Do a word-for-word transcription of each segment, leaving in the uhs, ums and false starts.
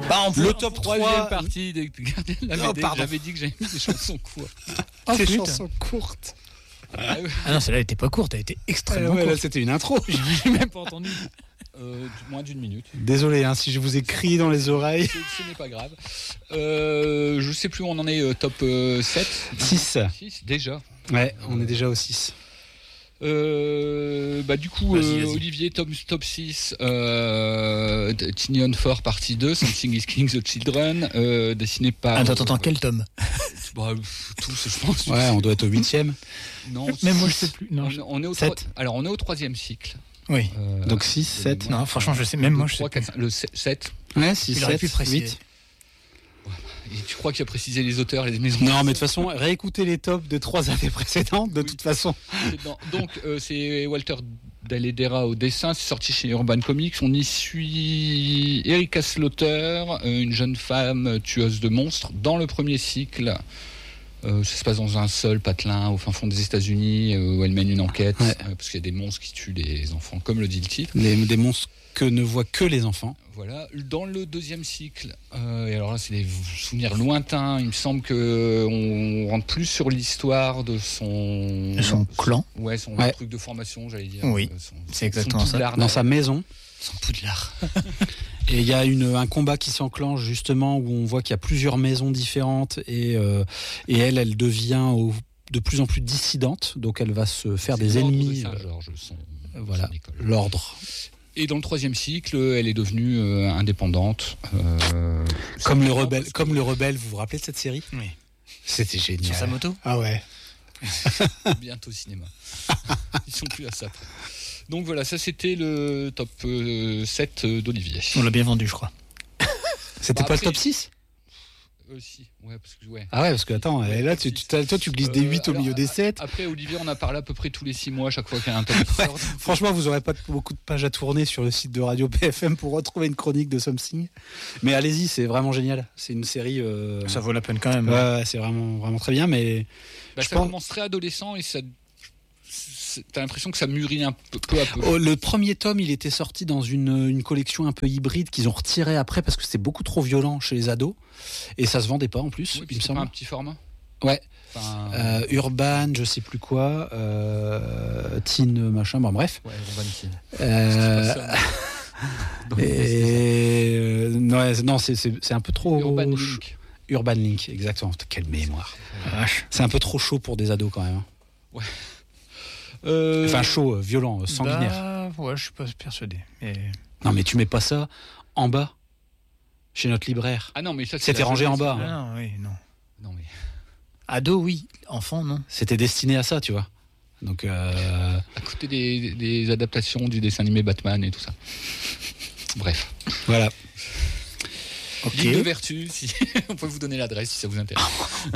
Bah, en le top Troisième trois. partie des Gardiens de la Non, B D. pardon. J'avais dit que j'avais mis des chansons courtes. Oh, Des putain. chansons courtes. Ah, ouais. Ah non, celle-là, elle était pas courte, elle était Ah extrêmement ouais, là, courte. c'était une intro. J'ai même pas entendu. Euh, moins d'une minute. Désolé hein, si je vous ai crié dans les oreilles. Ce, ce n'est pas grave. Euh, je sais plus où on en est. euh, top euh, sept six. six déjà. Ouais, on est déjà au six. Euh, bah du coup Vas-y, euh, vas-y. Olivier top, top six euh, Tiny on four partie deux Something is Killing the Children euh, dessiné par Attends, attends, attends, quel tome? bah, pff, tous je pense. Ouais, on doit être au huitième. Non, Même moi, je six. sais plus. Non, on, je- on est au Sept. trois- alors on est au troisième cycle. Oui. Euh, Donc six, sept. de- Non, franchement, je sais. Même moi, je sais trois, plus. quatre, cinq, le sept. Ouais, six, Il aurait sept, pu préciser. huit. Et tu crois qu'il a précisé les auteurs et les maisons? Non, mais de toute façon, réécoutez les tops de trois années précédentes, de Oui. toute façon. C'est dans- Donc euh, c'est Walter Dalledera au dessin, c'est sorti chez Urban Comics. On y suit Erika Slaughter, euh, une jeune femme tueuse de monstres dans le premier cycle. Euh, ça se passe dans un seul patelin au fin fond des États-Unis euh, où elle mène une enquête Ouais. euh, parce qu'il y a des monstres qui tuent les enfants, comme le dit le titre. Des, des monstres que ne voient que les enfants. Voilà. Dans le deuxième cycle, euh, et alors là c'est des souvenirs lointains. Il me semble que on rentre plus sur l'histoire de son De son clan. Ouais, son Ouais. truc de formation, j'allais dire. Oui, Euh, son- c'est exactement son ça. poudlard Dans naval. sa maison. Son poudlard. Et il y a une, un combat qui s'enclenche justement où on voit qu'il y a plusieurs maisons différentes et, euh, et elle, elle devient au- de plus en plus dissidente. Donc elle va se faire C'est des l'ordre de ennemis. Saint-Georges, son- euh, voilà, son école. l'ordre. Et dans le troisième cycle, elle est devenue euh, indépendante. euh, Comme le simplement rebelle, parce comme le rebelle, vous vous rappelez de cette série? Oui. C'était génial. Sur sa moto. Ah ouais. que bientôt au cinéma. Ils sont plus à ça. Donc voilà, ça c'était le top euh, sept d'Olivier. On l'a bien vendu, je crois. C'était Bah, pas après- le top six? Euh, si, ouais, parce que ouais. Ah ouais, parce que attends, et là, tu, tu, t'as- toi, tu glisses des Euh, huit au alors, milieu des sept. Après, Olivier, on a parlé à peu près tous les six mois, à chaque fois qu'il y a un top qui Ouais, sort. franchement, vous aurez pas beaucoup de pages à tourner sur le site de Radio P F M pour retrouver une chronique de Something. Mais allez-y, c'est vraiment génial. C'est une série. euh, Ça vaut la peine quand même. Ouais, ouais, c'est vraiment, vraiment très bien. Mais Bah, je ça pense- commence très adolescent et ça. c'est- T'as l'impression que ça mûrit un peu, peu à peu. oh, le premier tome, il était sorti dans une, une collection un peu hybride qu'ils ont retiré après parce que c'était beaucoup trop violent chez les ados et ça se vendait pas en plus. Oui, puis il me c'est pas semble. un petit format. Ouais. Enfin, Euh, Urban, je sais plus quoi, euh, Teen machin, bon bref. ouais, Urban Teen. Euh, C'est pas ça, mais- et euh, non, non, c'est c'est c'est un peu trop Urban ch- Link. Urban Link, exactement. Quelle mémoire. Ah, vache. C'est un peu trop chaud pour des ados quand même. hein. Euh, Enfin chaud, euh, violent, euh, sanguinaire. Bah, ouais, je suis pas persuadé. Mais... Non mais tu mets pas ça en bas chez notre libraire. Ah non, mais ça c'est C'était la rangé en jeunesse. bas. Ah, hein. non, oui, non. Non mais Ado, oui. Enfant, non. C'était destiné à ça, tu vois. Donc euh, à côté des, des adaptations du dessin animé Batman et tout ça. Bref. voilà. Ok. Ligue de vertu, si on peut vous donner l'adresse si ça vous intéresse.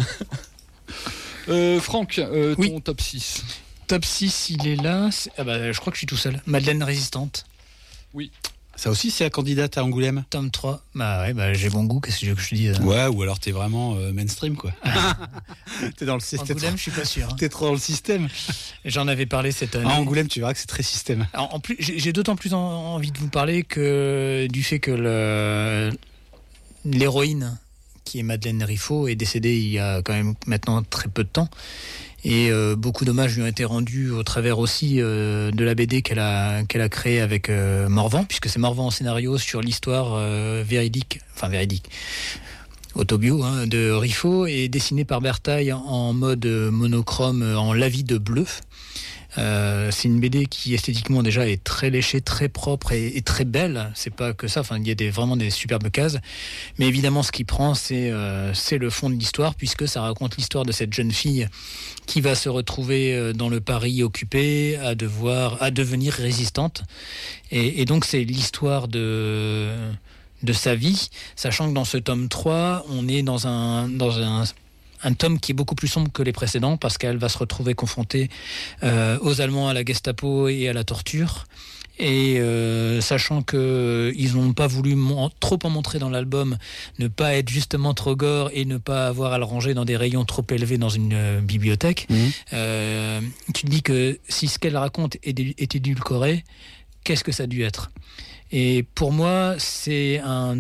euh, Franck, euh, ton Oui. top six. Top six, il est là. C'est- Ah bah, je crois que je suis tout seul. Madeleine Résistante. Ça aussi, c'est la candidate à Angoulême. Tome trois. Bah ouais, bah, j'ai bon goût. Qu'est-ce que tu veux que je te dise? Ouais, ou alors t'es vraiment euh, mainstream, quoi. t'es dans le système. Angoulême, je suis pas sûr. hein. T'es trop dans le système. J'en avais parlé cette année. À Angoulême, tu verras que c'est très système. Alors, en plus, j'ai j'ai d'autant plus en- envie de vous parler que du fait que le- l'héroïne, qui est Madeleine Riffaut, est décédée il y a quand même maintenant très peu de temps. Et euh, beaucoup d'hommages lui ont été rendus au travers aussi euh, de la B D qu'elle a, qu'elle a créée avec euh, Morvan, puisque c'est Morvan en scénario sur l'histoire euh, véridique, enfin véridique, autobio hein, de Riffaut, et dessiné par Bertaille en mode monochrome en lavis de bleu. Euh, c'est une B D qui esthétiquement déjà est très léchée, très propre et, et très belle. C'est pas que ça. Enfin, il y a des, vraiment des superbes cases. Mais évidemment, ce qui prend, c'est euh, c'est le fond de l'histoire, puisque ça raconte l'histoire de cette jeune fille qui va se retrouver euh, dans le Paris occupé, à devoir, à devenir résistante. Et, et donc, c'est l'histoire de de sa vie, sachant que dans ce tome trois, on est dans un dans un Un tome qui est beaucoup plus sombre que les précédents parce qu'elle va se retrouver confrontée euh, aux Allemands, à la Gestapo et à la torture. Et euh, sachant qu'ils n'ont pas voulu mon- trop en montrer dans l'album, ne pas être justement trop gore et ne pas avoir à le ranger dans des rayons trop élevés dans une euh, bibliothèque, Mmh. euh, tu te dis que si ce qu'elle raconte est, dé- est édulcoré, qu'est-ce que ça a dû être? Et pour moi, c'est un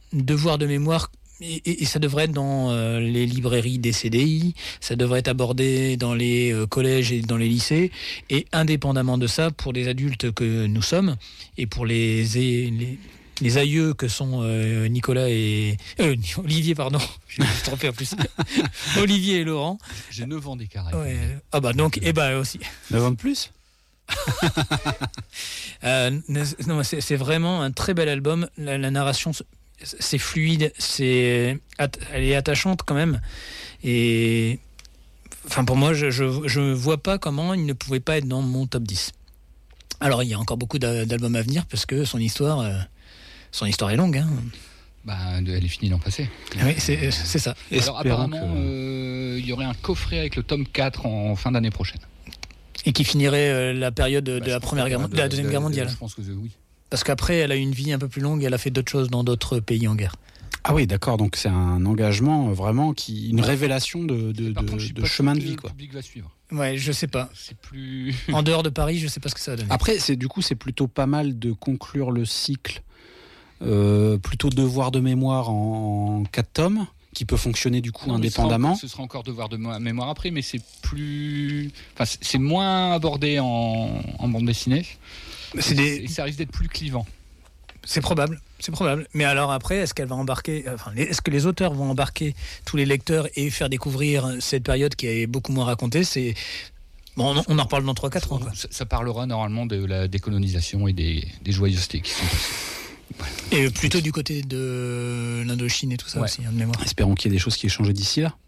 devoir de mémoire. Et, et, et ça devrait être dans euh, les librairies des C D I, ça devrait être abordé dans les euh, collèges et dans les lycées, et indépendamment de ça, pour les adultes que nous sommes, et pour les, les, les aïeux que sont euh, Nicolas et... Euh, Olivier, pardon, je me suis trompé en plus. Olivier et Laurent. J'ai neuf ans d'écart. Ouais. Ah bah donc, et bah aussi. neuf ans de plus. euh, non, c'est, c'est vraiment un très bel album, la, la narration... c'est fluide, c'est, elle est attachante quand même. Et enfin, pour moi, je, je, je vois pas comment il ne pouvait pas être dans mon top dix. Alors, il y a encore beaucoup d'albums à venir parce que son histoire, euh, son histoire est longue. Hein. Bah, elle est finie l'an passé. Oui, c'est, c'est ça. Alors, apparemment, il que... euh, y aurait un coffret avec le tome quatre en fin d'année prochaine. Et qui finirait euh, la période de, bah, de la première guerre, de, de la deuxième de, guerre mondiale. De, je pense que oui. Parce qu'après, elle a eu une vie un peu plus longue et elle a fait d'autres choses dans d'autres pays en guerre. Ah oui, d'accord. Donc c'est un engagement vraiment, qui, une révélation de, de, de, de chemin de vie, quoi. Le public va suivre. Ouais, je sais pas. C'est plus. En dehors de Paris, je sais pas ce que ça va donner. Après, c'est du coup, c'est plutôt pas mal de conclure le cycle, euh, plutôt devoir de mémoire en, en quatre tomes, qui peut fonctionner du coup non, indépendamment. Ce sera, ce sera encore devoir de mémoire après, mais c'est plus, enfin, c'est moins abordé en, en bande dessinée. C'est des... Et ça risque d'être plus clivant. C'est probable, c'est probable. Mais alors après, est-ce qu'elle va embarquer, enfin, est-ce que les auteurs vont embarquer tous les lecteurs et faire découvrir cette période qui est beaucoup moins racontée? C'est bon, on en reparle dans trois quatre ans. Quoi. Ça, ça parlera normalement de la décolonisation et des, des joyeusetés qui sont passées. Ouais. Et plutôt du côté de l'Indochine et tout ça ouais. aussi, hein, de mémoire. Espérons qu'il y ait des choses qui aient changé d'ici là.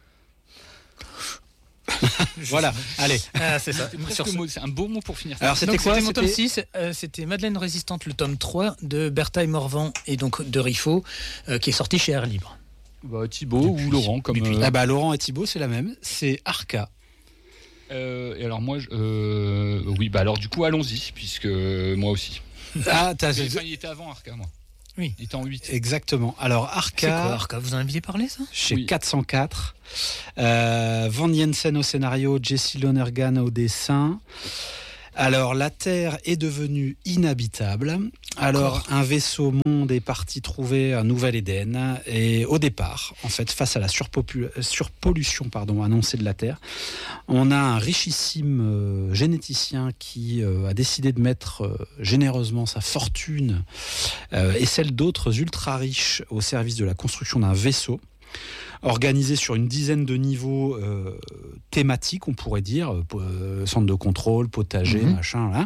Voilà, allez. Ah, c'est ça. C'est, mot, c'est un beau mot pour finir. Alors c'était donc, quoi c'était mon tome six, euh, c'était Madeleine Résistante, le tome trois de Berthaille Morvan et donc de Riffaut, euh, qui est sorti chez Air Libre. Bah, Thibaut ou Laurent comme. Euh... Ah bah Laurent et Thibaut c'est la même, c'est Arca. Euh, et alors moi, je, euh, oui bah alors du coup allons-y puisque moi aussi. Ah t'as. Mais, enfin, il était avant Arca moi. Oui. Il était en huit. Exactement. Alors Arca. C'est quoi Arca? Vous en aviez parlé ça? Chez oui. quatre cent quatre. Euh, Van Jensen au scénario, Jesse Lonergan au dessin. Alors la Terre est devenue inhabitable. Alors Encore. Un vaisseau monde est parti trouver un nouvel Éden. Et au départ, en fait, face à la surpopul- surpollution pardon, annoncée de la Terre, on a un richissime euh, généticien qui euh, a décidé de mettre euh, généreusement sa fortune euh, et celle d'autres ultra riches au service de la construction d'un vaisseau organisé sur une dizaine de niveaux euh, thématiques, on pourrait dire, euh, centre de contrôle, potager, mmh. machin, là.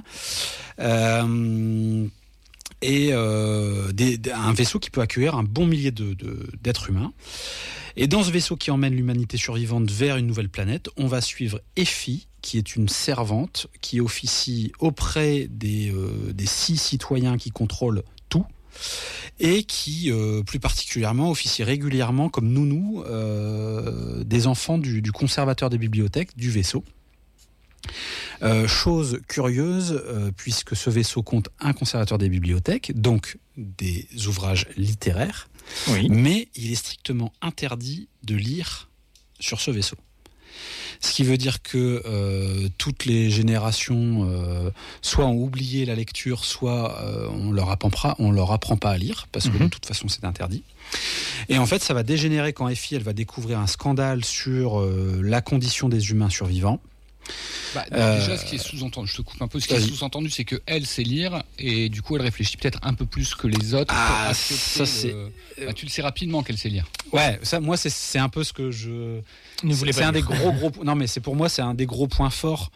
Euh, et euh, des, des, un vaisseau qui peut accueillir un bon millier de, de, d'êtres humains. Et dans ce vaisseau qui emmène l'humanité survivante vers une nouvelle planète, on va suivre Effie, qui est une servante, qui officie auprès des, euh, des six citoyens qui contrôlent tout, et qui, euh, plus particulièrement, officie régulièrement comme nounou euh, des enfants du, du conservateur des bibliothèques du vaisseau. Euh, chose curieuse, euh, puisque ce vaisseau compte un conservateur des bibliothèques, donc des ouvrages littéraires, oui. Mais il est strictement interdit de lire sur ce vaisseau. Ce qui veut dire que euh, toutes les générations euh, soit ont oublié la lecture, soit euh, on leur apprend pas, on leur apprend pas à lire, parce que mm-hmm. de toute façon c'est interdit. Et en fait ça va dégénérer quand Effie elle va découvrir un scandale sur euh, la condition des humains survivants. Bah, euh, déjà, ce qui est sous-entendu, je te coupe un peu, ce qui est sous-entendu, c'est qu'elle sait lire et du coup, elle réfléchit peut-être un peu plus que les autres. Ah, ça c'est. Le... Bah, tu le sais rapidement qu'elle sait lire. Ouais, ça, moi, c'est, c'est un peu ce que je. Ne voulais c'est pas un lire. des gros gros. Non, mais c'est pour moi, c'est un des gros points forts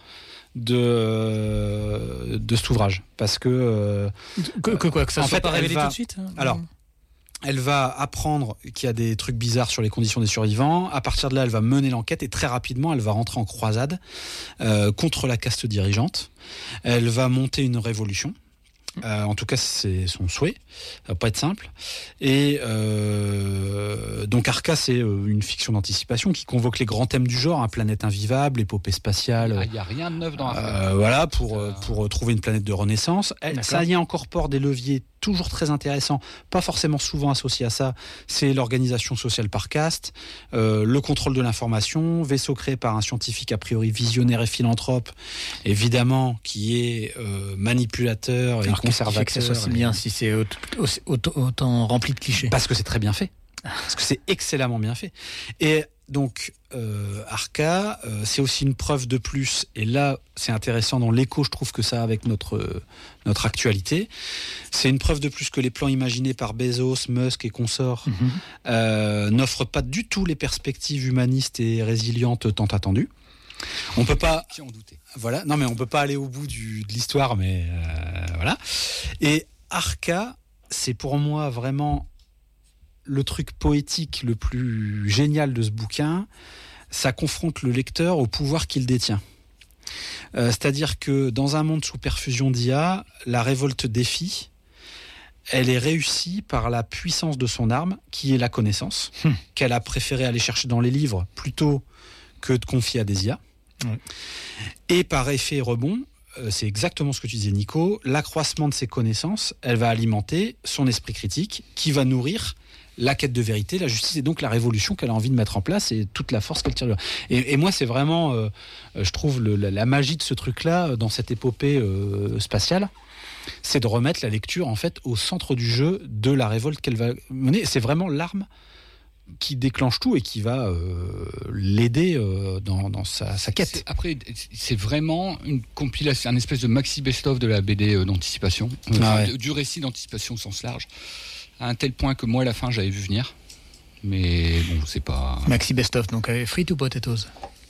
de de cet ouvrage, parce que. Euh, que, que quoi, que ça en soit fait, pas révélé va... tout de suite. Hein, alors. Elle va apprendre qu'il y a des trucs bizarres sur les conditions des survivants. À partir de là, elle va mener l'enquête et très rapidement, elle va rentrer en croisade euh, contre la caste dirigeante. Elle va monter une révolution. Euh, en tout cas, c'est son souhait. Ça va pas être simple. Et euh, donc, Arca, c'est une fiction d'anticipation qui convoque les grands thèmes du genre, hein, planète invivable, épopée spatiale. Il n'y a rien de neuf dans Arca. Euh, voilà, pour, euh... pour trouver une planète de renaissance. Elle, ça y incorpore des leviers toujours très intéressant, pas forcément souvent associé à ça, c'est l'organisation sociale par caste, euh, le contrôle de l'information, vaisseau créé par un scientifique a priori visionnaire et philanthrope, évidemment, qui est euh, manipulateur et Alors, conservateur. que ça soit si bien si c'est autant, autant, autant rempli de clichés. Parce que c'est très bien fait. Parce que c'est excellemment bien fait. Et donc, euh, Arca, euh, c'est aussi une preuve de plus. Et là, c'est intéressant dans l'écho, je trouve que ça, avec notre, euh, notre actualité. C'est une preuve de plus que les plans imaginés par Bezos, Musk et consorts mm-hmm. euh, n'offrent pas du tout les perspectives humanistes et résilientes tant attendues. On peut pas. Qui en doutait. Voilà. Non, mais on peut pas aller au bout du, de l'histoire, mais euh, voilà. Et Arca, c'est pour moi vraiment le truc poétique le plus génial de ce bouquin. Ça confronte le lecteur au pouvoir qu'il détient. Euh, c'est-à-dire que dans un monde sous perfusion d'I A, la révolte défie, elle est réussie par la puissance de son arme, qui est la connaissance, hum. qu'elle a préféré aller chercher dans les livres plutôt que de confier à des I A. Ouais. Et par effet rebond, euh, c'est exactement ce que tu disais, Nico, l'accroissement de ses connaissances, elle va alimenter son esprit critique, qui va nourrir la quête de vérité, la justice et donc la révolution qu'elle a envie de mettre en place et toute la force qu'elle tire. Et, et moi, c'est vraiment, euh, je trouve, le, la, la magie de ce truc-là dans cette épopée euh, spatiale, c'est de remettre la lecture en fait au centre du jeu de la révolte qu'elle va mener. C'est vraiment l'arme qui déclenche tout et qui va euh, l'aider euh, dans, dans sa, sa quête. C'est, après, c'est vraiment une compilation, un espèce de maxi best-of de la B D euh, d'anticipation, euh, ah ouais. du récit d'anticipation au sens large. À un tel point que moi, à la fin, j'avais vu venir. Mais bon, c'est pas... Maxi best-of, donc avec frites ou potatoes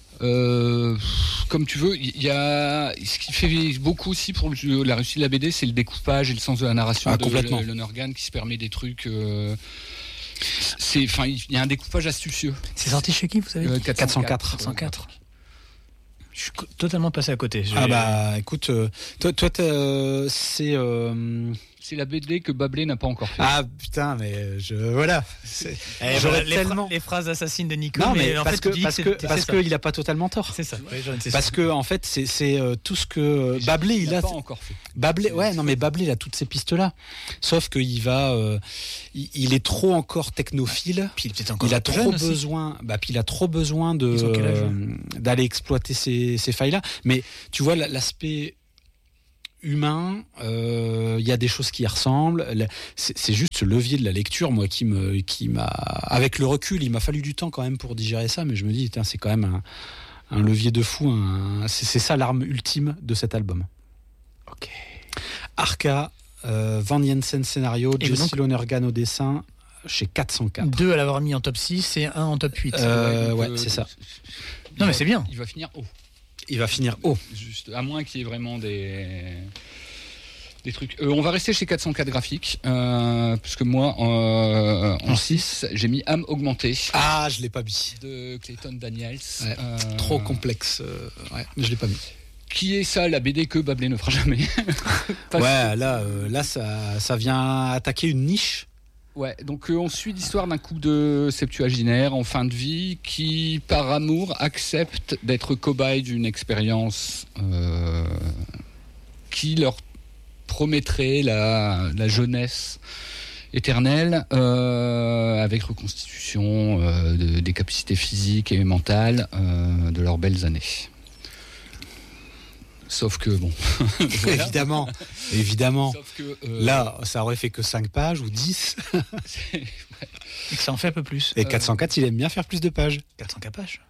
euh, Comme tu veux. Il y a... Ce qui fait beaucoup aussi pour le, la réussite de la B D, c'est le découpage et le sens de la narration ah, de complètement. Lonergan qui se permet des trucs... Euh... C'est, enfin, il y a un découpage astucieux. C'est sorti chez qui, vous savez euh, quatre cent quatre. quatre cent quatre. Je suis totalement passé à côté. J'ai... Ah bah, écoute, euh, toi, toi euh, c'est... Euh... C'est la B D que Bablé n'a pas encore fait. Ah putain, mais je voilà. Eh, J'aurais les, tellement... fra- les phrases assassines de Nico. Non, mais, mais en parce fait, que tu dis parce que, que, parce que il a pas totalement tort. C'est ça. Ouais, c'est parce ça. que en fait, c'est, c'est euh, tout ce que mais Bablé il, il a pas encore fait. Bablé, ouais, non mais Bablé il a toutes ces pistes là. Sauf qu'il va, euh, il, il est trop encore technophile. Puis il, encore il a trop besoin. Bah, puis il a trop besoin de euh, d'aller exploiter ces, ces failles là. Mais tu vois l'aspect humain, il euh, y a des choses qui y ressemblent. C'est, c'est juste ce levier de la lecture, moi, qui me, qui m'a, avec le recul, il m'a fallu du temps quand même pour digérer ça, mais je me dis, tiens, c'est quand même un, un levier de fou. Un, c'est, c'est ça l'arme ultime de cet album. Ok. Arca, euh, Van Jensen scénario, et Jesse Lonergan au dessin, chez quatre cent quatre. Deux à l'avoir mis en top six et un en top huit. Euh, ouais, ouais, c'est ça. Non, mais c'est bien. Il va finir haut. Il va finir haut. Juste, à moins qu'il y ait vraiment des, des trucs. Euh, on va rester chez quatre cent quatre graphiques, euh, puisque moi, euh, en six, j'ai mis âme augmentée. Ah, je l'ai pas mis. De Clayton Daniels. Ouais, euh, trop complexe. Euh, ouais, mais je l'ai pas mis. Qui est ça, la B D que Bablé ne fera jamais. Ouais, là, euh, là ça, ça vient attaquer une niche. Ouais, donc euh, on suit l'histoire d'un couple de septuagénaires en fin de vie qui, par amour, accepte d'être cobaye d'une expérience euh, qui leur promettrait la, la jeunesse éternelle euh, avec reconstitution euh, de, des capacités physiques et mentales euh, de leurs belles années. Sauf que bon, voilà. évidemment, évidemment. Sauf que, euh... là, ça aurait fait que cinq pages ou dix. Ouais. Et que ça en fait un peu plus. Et quatre cent quatre, euh... il aime bien faire plus de pages. quatre cent quatre pages.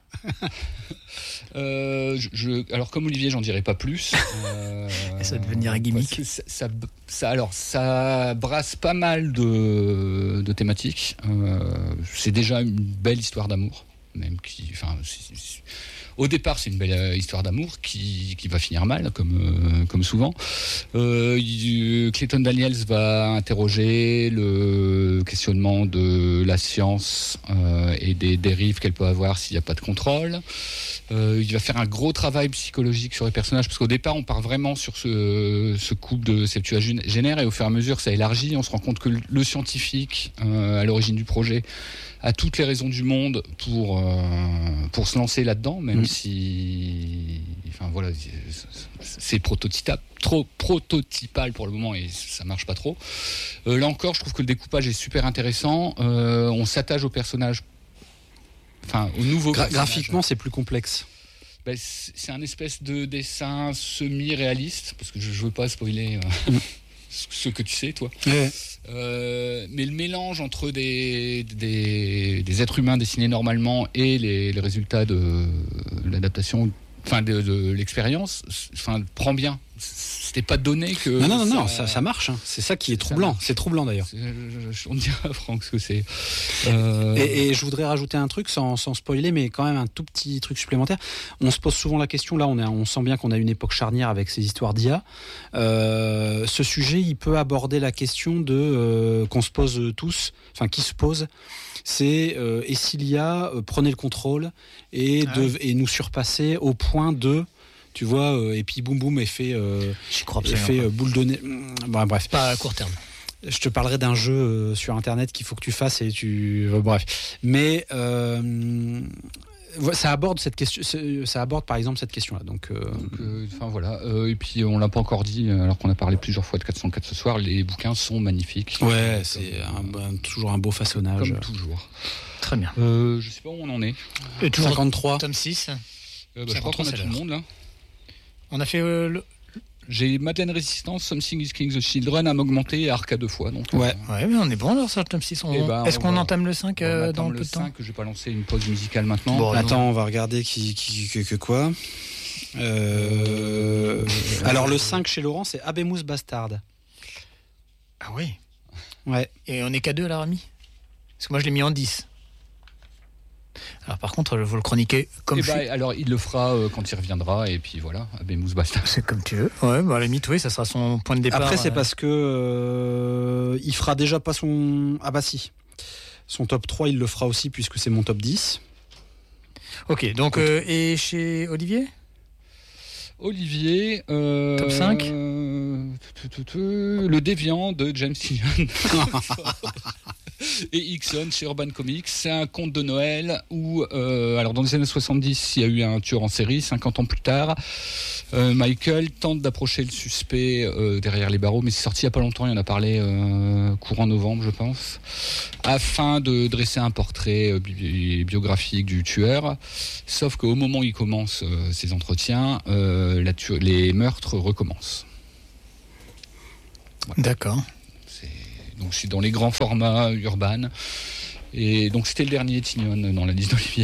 euh, je, je, alors comme Olivier, j'en dirais pas plus. Euh, Et ça va devenir un gimmick. Ça, ça, ça, alors, ça brasse pas mal de, de thématiques. Euh, c'est déjà une belle histoire d'amour, même qui, enfin. C'est, c'est, Au départ, c'est une belle euh, histoire d'amour qui, qui va finir mal, comme, euh, comme souvent. Euh, il, Clayton Daniels va interroger le questionnement de la science euh, et des dérives qu'elle peut avoir s'il n'y a pas de contrôle. Euh, il va faire un gros travail psychologique sur les personnages, parce qu'au départ, on part vraiment sur ce, ce couple de septuagénaires, et au fur et à mesure, ça élargit. On se rend compte que le scientifique, euh, à l'origine du projet, a toutes les raisons du monde pour, euh, pour se lancer là-dedans, même mmh. si enfin voilà, c'est prototypal, trop prototypal pour le moment et ça marche pas trop. Euh, là encore, je trouve que le découpage est super intéressant. Euh, on s'attache au personnage, enfin au nouveau. Gra- graphiquement, c'est plus complexe. Ben, c'est un espèce de dessin semi-réaliste parce que je, je veux pas spoiler euh, ce que tu sais, toi. Ouais. Euh, mais le mélange entre des, des, des êtres humains dessinés normalement et les, les résultats de l'adaptation, enfin de, de l'expérience, enfin prend bien. C'était pas donné que. Non, non, non, ça, non, ça, ça marche. Hein. C'est ça qui est troublant. C'est troublant d'ailleurs. On dira à Franck ce que c'est. Euh... Et, et je voudrais rajouter un truc sans, sans spoiler, mais quand même un tout petit truc supplémentaire. On se pose souvent la question, là on, est, on sent bien qu'on a une époque charnière avec ces histoires d'I A. Euh, ce sujet, il peut aborder la question de euh, qu'on se pose tous, enfin qui se pose. C'est euh, et si l'I A euh, prenait le contrôle et, ah de, oui. et nous surpassait au point de. Tu vois, euh, et puis boum boum, effet, euh, J'y crois effet pas. euh, boule de nez. Bon, bref. Pas à court terme. Je te parlerai d'un jeu euh, sur internet qu'il faut que tu fasses et tu. Euh, bref. Mais euh, ça aborde cette question. Ça aborde par exemple cette question-là. Donc, euh... Donc, euh, enfin voilà. Euh, et puis on l'a pas encore dit, alors qu'on a parlé plusieurs fois de quatre cent quatre ce soir. Les bouquins sont magnifiques. Ouais, c'est un, un, toujours un beau façonnage. Comme toujours. Très bien. Euh, je sais pas où on en est. Et toujours cinquante-trois. Tome six. Euh, bah, je crois qu'on a tout le monde là. On a fait euh, le... J'ai Madeleine Résistance, Something is Killing the Children à m'augmenter et Arca deux fois. Donc, ouais. Euh... Ouais, mais on est bon alors sur le tome six. On... Eh ben, Est-ce on qu'on va... entame le cinq euh, dans le peu de temps cinq, je vais pas lancer une pause musicale maintenant. Bon, attends, on va regarder qui, qui, que, que quoi. Euh... Alors le cinq chez Laurent, c'est Abemus Bastard. Ah oui. Ouais. Et on est qu'à deux à la remis. Parce que moi je l'ai mis en dix. Alors par contre, je vais le chroniquer comme eh je bah, suis. Alors il le fera euh, quand il reviendra et puis voilà, Abemus Bastard. C'est comme tu veux. Ouais, bah à la limite, oui, ça sera son point de départ. Après, c'est euh... parce que euh, il fera déjà pas son. Ah bah si. Son top trois, il le fera aussi puisque c'est mon top dix. Ok, donc euh, et chez Olivier Olivier, euh, top cinq euh, le Déviant de James Tynion et Hickson chez Urban Comics. C'est un conte de Noël où, euh, alors dans les années soixante-dix, il y a eu un tueur en série. cinquante ans plus tard, euh, Michael tente d'approcher le suspect euh, derrière les barreaux, mais c'est sorti il n'y a pas longtemps, il en a parlé euh, courant novembre, je pense, afin de dresser un portrait euh, bi- biographique du tueur. Sauf qu'au moment où il commence euh, ses entretiens, euh, la tu- les meurtres recommencent. Voilà. D'accord. Donc je suis dans les grands formats Urban. Et donc c'était le dernier Tynion dans la liste d'Olivier.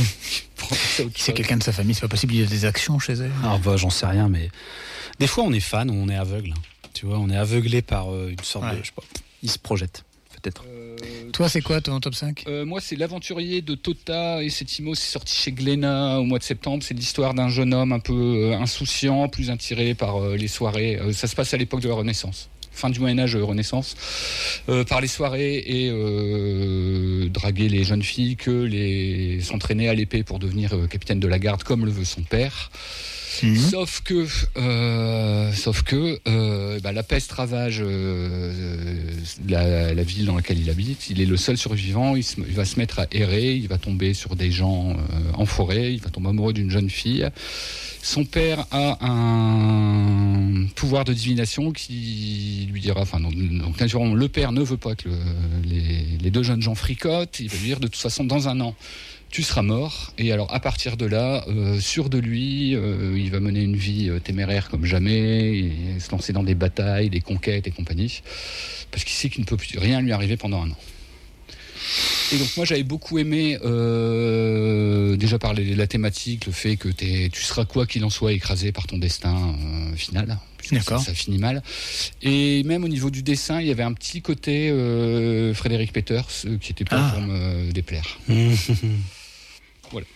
C'est quelqu'un de sa famille, c'est pas possible, il y a des actions chez elle. Ah bah j'en sais rien, mais des fois on est fan, on est aveugle. Tu vois, on est aveuglé par euh, une sorte ouais. de, je sais pas, il se projette peut-être. Euh, Toi c'est quoi ton top cinq? euh, Moi c'est L'Aventurier de Tota et Setimo, c'est sorti chez Glénat au mois de septembre. C'est l'histoire d'un jeune homme un peu euh, insouciant, plus attiré par euh, les soirées. Euh, ça se passe à l'époque de la Renaissance. Fin du Moyen-Âge, euh, Renaissance, euh, par les soirées et euh, draguer les jeunes filles, que les s'entraîner à l'épée pour devenir euh, capitaine de la garde comme le veut son père. Mmh. Sauf que, euh, sauf que euh, bah, la peste ravage euh, la, la ville dans laquelle il habite. Il est le seul survivant. Il, se, il va se mettre à errer. Il va tomber sur des gens euh, en forêt. Il va tomber amoureux d'une jeune fille. Son père a un pouvoir de divination qui lui dira, enfin, donc, donc naturellement, le père ne veut pas que le, les, les deux jeunes gens fricotent. Il va lui dire, de toute façon, dans un an, tu seras mort. Et alors, à partir de là, euh, sûr de lui, euh, il va mener une vie euh, téméraire comme jamais, et se lancer dans des batailles, des conquêtes et compagnie, parce qu'il sait qu'il ne peut plus rien lui arriver pendant un an. Et donc moi j'avais beaucoup aimé euh, déjà par les, la thématique, le fait que t'es, tu seras quoi qu'il en soit écrasé par ton destin euh, final, d'accord. Ça, ça finit mal. Et même au niveau du dessin, il y avait un petit côté euh, Frédéric Peters euh, qui était pas ah. pour me déplaire. Voilà.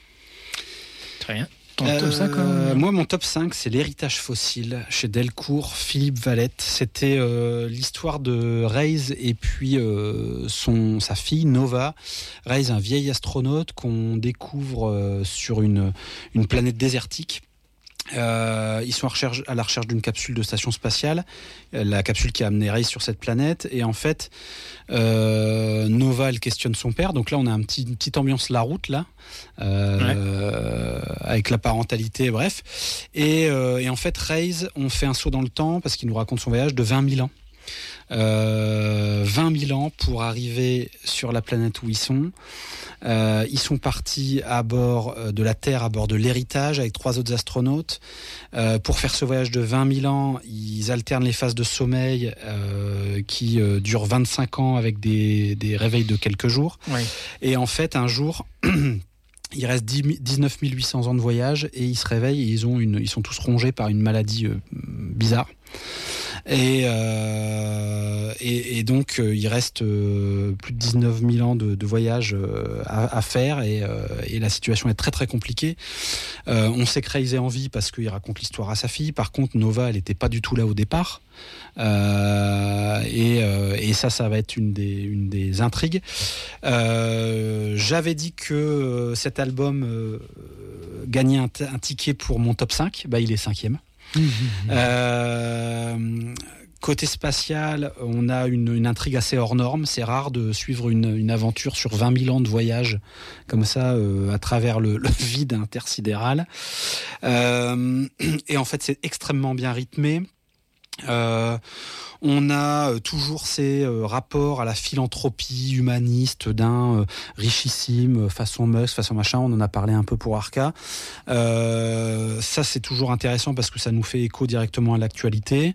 Très bien. Ton euh, top cinq, euh, moi, mon top cinq, c'est L'Héritage fossile chez Delcourt, Philippe Valette. C'était euh, l'histoire de Reis et puis euh, son, sa fille, Nova. Reis, un vieil astronaute qu'on découvre euh, sur une, une planète désertique. Euh, ils sont à, recherche, à la recherche d'une capsule de station spatiale, la capsule qui a amené Reyes sur cette planète. Et en fait, euh, Nova, elle questionne son père. Donc là, on a un petit, une petite ambiance La Route, là, euh, ouais. avec la parentalité, bref. Et, euh, et en fait, Reyes, on fait un saut dans le temps parce qu'il nous raconte son voyage de vingt mille ans. Euh, vingt mille ans pour arriver sur la planète où ils sont. Euh, ils sont partis à bord de la Terre, à bord de l'Héritage, avec trois autres astronautes. Euh, pour faire ce voyage de vingt mille ans, ils alternent les phases de sommeil euh, qui euh, durent vingt-cinq ans avec des, des réveils de quelques jours. Oui. Et en fait, un jour... il reste dix-neuf mille huit cents ans de voyage et ils se réveillent et ils, ont une, ils sont tous rongés par une maladie euh, bizarre. Et, euh, et, et donc, euh, il reste euh, plus de dix-neuf mille ans de, de voyage euh, à, à faire et, euh, et la situation est très très compliquée. Euh, on sait que Reyes est en vie parce qu'il raconte l'histoire à sa fille. Par contre, Nova, elle n'était pas du tout là au départ. Euh, et, euh, et ça, ça va être une des, une des intrigues. Euh, j'avais dit que euh, cet album euh, gagnait un, t- un ticket pour mon top cinq. Bah, il est cinquième. Mmh, mmh. Euh, côté spatial, on a une, une intrigue assez hors norme. C'est rare de suivre une, une aventure sur vingt mille ans de voyage comme ça euh, à travers le, le vide intersidéral. Euh, et en fait, c'est extrêmement bien rythmé. Euh, on a toujours ces euh, rapports à la philanthropie humaniste d'un euh, richissime façon Musk, façon machin. On en a parlé un peu pour Arca. Euh, ça, c'est toujours intéressant parce que ça nous fait écho directement à l'actualité.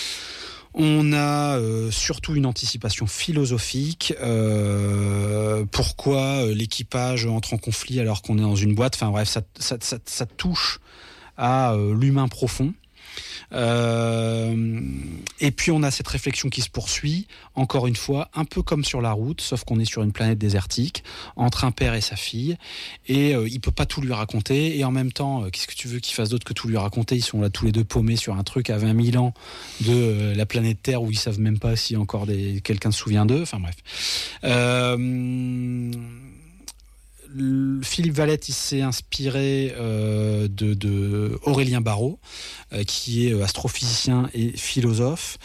On a euh, surtout une anticipation philosophique. Euh, pourquoi l'équipage entre en conflit alors qu'on est dans une boîte ? Enfin bref, ça, ça, ça, ça touche à euh, l'humain profond. Euh, et puis on a cette réflexion qui se poursuit, encore une fois, un peu comme sur La Route, sauf qu'on est sur une planète désertique, entre un père et sa fille, et euh, il peut pas tout lui raconter, et en même temps, euh, qu'est-ce que tu veux qu'il fasse d'autre que tout lui raconter ? Ils sont là tous les deux paumés sur un truc à vingt mille ans de euh, la planète Terre où ils savent même pas si encore des... quelqu'un se souvient d'eux, enfin bref. Euh... Philippe Valette, il s'est inspiré euh, de, de Aurélien Barraud, euh, qui est astrophysicien et philosophe.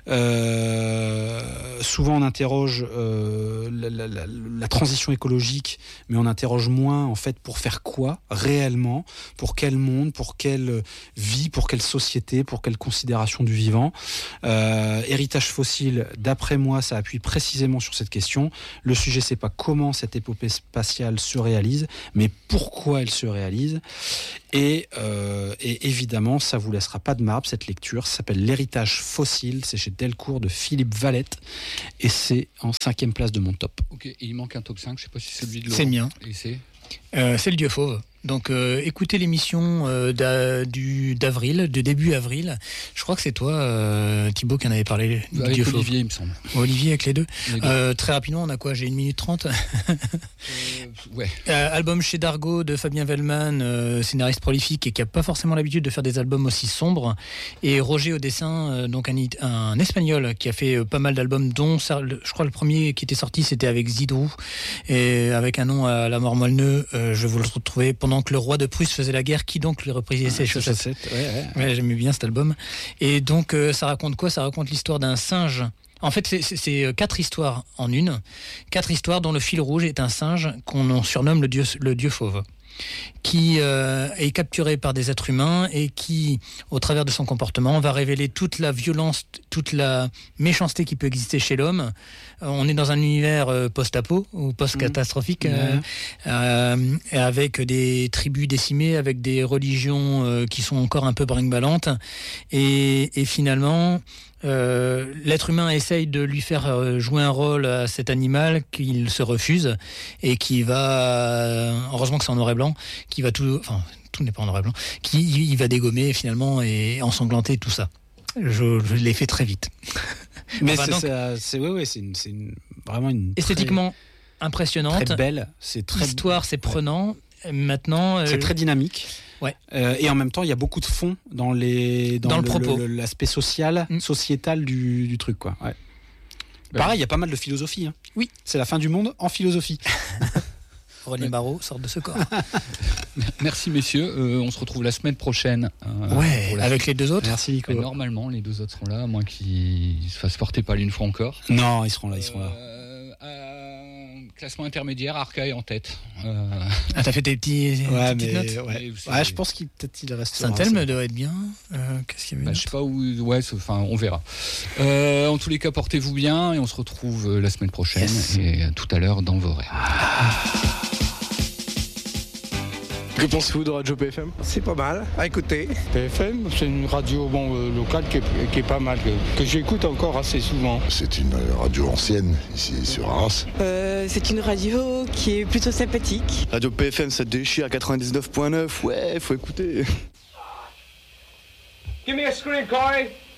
Euh, souvent, on interroge euh, la, la, la, la transition écologique, mais on interroge moins, en fait, pour faire quoi réellement, pour quel monde, pour quelle vie, pour quelle société, pour quelle considération du vivant. Euh, héritage fossile, d'après moi, ça appuie précisément sur cette question. Le sujet, c'est pas comment cette épopée spatiale se réalise, mais pourquoi elle se réalise. Et, euh, et évidemment, ça vous laissera pas de marbre, cette lecture. Ça s'appelle L'héritage fossile, c'est chez Delcourt de Philippe Valette, et c'est en cinquième place de mon top. Ok, et il manque un top cinq, je sais pas si c'est celui de Laurent. C'est le mien. Et c'est euh, C'est le Dieu Fauve. Donc euh, écoutez l'émission euh, d'a, du, d'avril, de début avril. Je crois que c'est toi, euh, Thibaut, qui en avait parlé. Avec Dieu Olivier, Fauve. il me semble. Olivier avec les deux. Les deux. Euh, très rapidement, on a quoi ? J'ai une minute trente. euh, ouais. Euh, album chez Dargaud de Fabien Vellman, euh, scénariste prolifique et qui n'a pas forcément l'habitude de faire des albums aussi sombres. Et Roger au dessin, euh, donc un, un Espagnol qui a fait euh, pas mal d'albums, dont ça, le, je crois le premier qui était sorti, c'était avec Zidrou, et avec un nom à la mort moelle-neu. Euh, je vais vous le retrouver. Pendant que le roi de Prusse faisait la guerre, qui donc lui reprisait ah, ses chaussettes, chaussettes. Ouais, ouais. Ouais, j'aimais bien cet album. Et donc euh, ça raconte quoi ? Ça raconte l'histoire d'un singe. En fait, c'est, c'est, c'est quatre histoires en une. Quatre histoires dont le fil rouge est un singe qu'on surnomme le dieu, le dieu fauve, qui euh, est capturé par des êtres humains et qui, au travers de son comportement, va révéler toute la violence, toute la méchanceté qui peut exister chez l'homme. Euh, on est dans un univers euh, post-apo ou post-catastrophique, mmh. euh, euh, avec des tribus décimées, avec des religions euh, qui sont encore un peu brinque-ballantes. Et, et finalement... Euh, l'être humain essaye de lui faire jouer un rôle à cet animal qu'il se refuse et qui va, heureusement que c'est en noir et blanc, qui va tout, enfin tout n'est pas en noir et blanc, qui il va dégommer finalement et ensanglanter tout ça. Je, je l'ai fait très vite. Mais enfin, c'est, donc, ça, c'est, ouais, ouais, c'est, une, c'est une, vraiment une esthétiquement très, impressionnante, très belle, c'est très histoire, c'est prenant. Maintenant, c'est euh, très dynamique. Ouais. Euh, et en même temps, il y a beaucoup de fond dans les dans, dans le, le propos, le, l'aspect social, mm. sociétal du, du truc, quoi. Ouais. Ouais. Pareil, il y a pas mal de philosophie. Hein. Oui. C'est la fin du monde en philosophie. René Barreau sort de ce corps. Merci messieurs, euh, on se retrouve la semaine prochaine. Euh, ouais, la... avec les deux autres. Merci Nico. Et normalement, les deux autres sont là, à moins qu'ils se fassent porter par une fois encore. Non, ils seront là, ils seront là. Euh, euh, classement intermédiaire, Arcaille en tête. Euh... Ah, t'as fait tes petits, ouais, petites mais, notes. ouais. ouais, je pense qu'il peut-être il reste. Saint-Elme doit être bien. Euh, qu'est-ce qu'il y avait bah, je sais pas où. Ouais, enfin, on verra. Euh, en tous les cas, portez-vous bien et on se retrouve la semaine prochaine yes. et tout à l'heure dans vos rêves. Ah. Que pensez-vous de Radio P F M ? C'est pas mal à écouter. P F M, c'est une radio bon, euh, locale qui est, qui est pas mal, que, que j'écoute encore assez souvent. C'est une radio ancienne, ici sur Arras. Euh, c'est une radio qui est plutôt sympathique. Radio P F M, ça déchire à quatre-vingt-dix-neuf point neuf, ouais, faut écouter. Give me a screen, Corey.